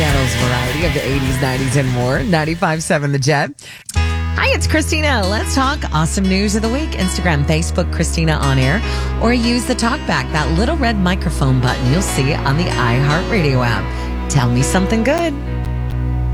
Channel's variety of the 80s, 90s, and more. 95.7 The Jet. Hi, it's Christina. Let's talk awesome news of the week. Instagram, Facebook, Christina On Air, or use the TalkBack, that little red microphone button you'll see on the iHeartRadio app. Tell me something good.